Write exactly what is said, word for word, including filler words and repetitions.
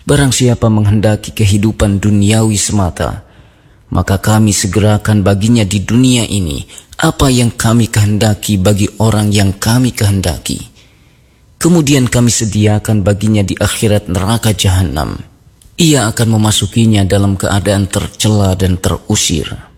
Barang siapa menghendaki kehidupan duniawi semata, maka kami segerakan baginya di dunia ini apa yang kami kehendaki bagi orang yang kami kehendaki. Kemudian kami sediakan baginya di akhirat neraka jahanam. Ia akan memasukinya dalam keadaan tercela dan terusir.